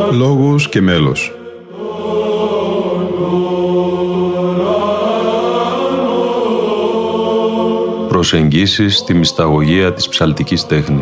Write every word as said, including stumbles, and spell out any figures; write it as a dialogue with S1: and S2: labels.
S1: Λόγος και μέλος.
S2: Προσεγγίσεις στη μυσταγωγία της ψαλτικής τέχνης.